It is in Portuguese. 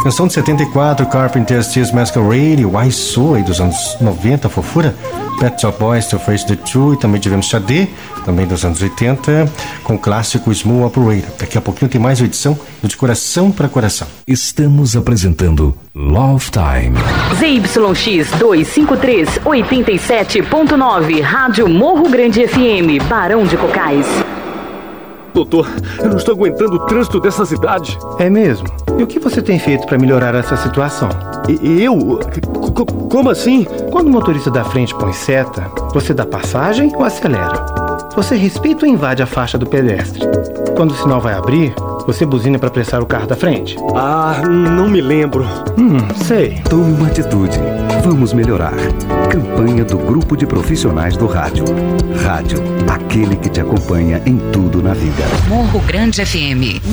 Canção de 74, Carpenter's Tears Masquerade, Why So, aí dos anos 90, fofura. Pet Shop Boys, To Face the Truth, e também tivemos Xadê, também dos anos 80, com o clássico Smooth Operator. Daqui a pouquinho tem mais uma edição do De Coração para Coração. Estamos apresentando Love Time. ZYX 253, 87.9, Rádio Morro Grande FM, Barão de Cocais. Doutor, eu não estou aguentando o trânsito dessa cidade. É mesmo? E o que você tem feito para melhorar essa situação? Eu? Como assim? Quando o motorista da frente põe seta, você dá passagem ou acelera? Você respeita ou invade a faixa do pedestre? Quando o sinal vai abrir, você buzina para apressar o carro da frente? Ah, não me lembro. Sei. Tome uma atitude. Vamos melhorar. Campanha do Grupo de Profissionais do Rádio. Rádio, aquele que te acompanha em tudo na vida. Morro Grande FM.